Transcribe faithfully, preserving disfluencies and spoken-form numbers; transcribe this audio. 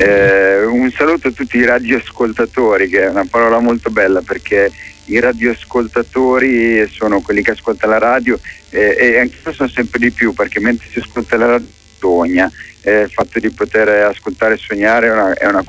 Eh, un saluto a tutti i radioascoltatori, che è una parola molto bella, perché i radioascoltatori sono quelli che ascoltano la radio, eh, e anche io sono sempre di più, perché mentre si ascolta la radio sogna. Eh, il fatto di poter ascoltare e sognare è una, è una